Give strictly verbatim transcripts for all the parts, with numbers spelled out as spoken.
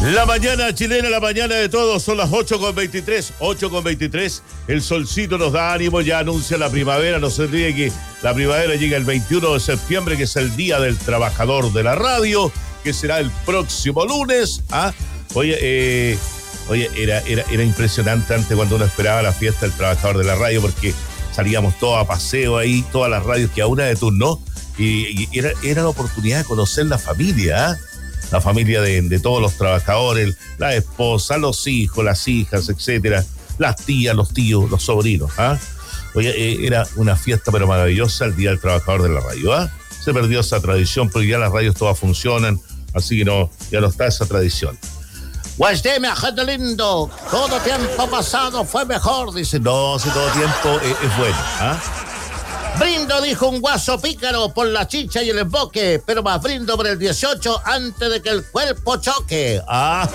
La mañana chilena, la mañana de todos, son las ocho con veintitrés, ocho con veintitrés, el solcito nos da ánimo, ya anuncia la primavera, no se olvide que la primavera llega el veintiuno de septiembre, que es el Día del Trabajador de la Radio, que será el próximo lunes. ¿Ah? Oye, eh, oye era, era, era impresionante antes cuando uno esperaba la fiesta del Trabajador de la Radio, porque salíamos todos a paseo ahí, todas las radios que a una de turno, y, y era, era la oportunidad de conocer la familia, ¿ah? La familia de, de todos los trabajadores, la esposa, los hijos, las hijas, etcétera, las tías, los tíos, los sobrinos. ¿Ah? Oye, eh, era una fiesta pero maravillosa el Día del Trabajador de la Radio. ¿Ah? Se perdió esa tradición, porque ya las radios todas funcionan, así que no, ya no está esa tradición. Guaydeme, gente lindo, todo tiempo pasado fue mejor, dice. No, si todo tiempo es, es bueno. ¿Ah? Brindo, dijo un guaso pícaro, por la chicha y el emboque, pero más brindo por el dieciocho antes de que el cuerpo choque. Ah.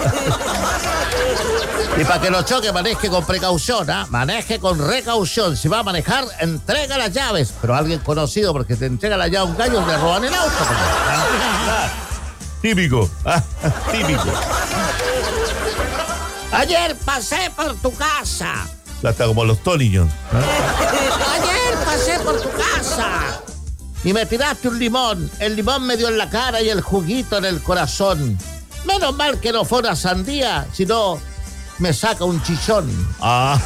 Y para que no choque, maneje con precaución, ¿ah? Maneje con recaución. Si va a manejar, entrega las llaves. Pero alguien conocido, porque te entrega la llave a un gallo, le roban el auto. ¿Ah? Típico, ¿ah? Típico. Ayer pasé por tu casa. Hasta como los Toniños. ¿Ah? Ayer pasé por tu casa y me tiraste un limón. El limón me dio en la cara y el juguito en el corazón. Menos mal que no fue una sandía, sino me saca un chichón. Ah.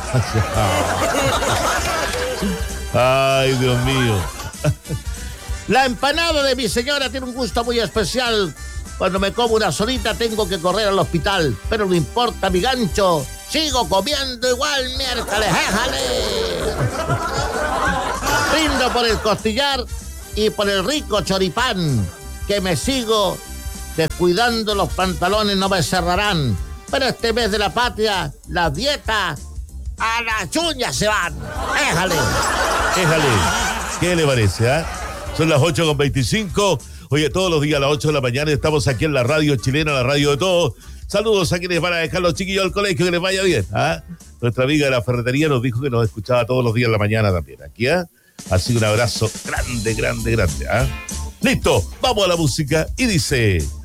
Ay, Dios mío. La empanada de mi señora tiene un gusto muy especial. Cuando me como una solita tengo que correr al hospital, pero no importa mi gancho. Sigo comiendo igual miércoles, ¡éjale! Brindo por el costillar y por el rico choripán, que me sigo descuidando, los pantalones no me cerrarán. Pero este mes de la patria, las dietas a las uñas se van. ¡Éjale! ¡Éjale! ¿Qué le parece, ah? ¿eh? Son las ocho con veinticinco. Oye, todos los días a las ocho de la mañana estamos aquí en la radio chilena, la radio de todos. Saludos a quienes van a dejar los chiquillos al colegio, que les vaya bien. ¿Ah? Nuestra amiga de la ferretería nos dijo que nos escuchaba todos los días en la mañana también. Aquí, ¿ah? Así que un abrazo grande, grande, grande. ¿Ah? Listo, vamos a la música y dice...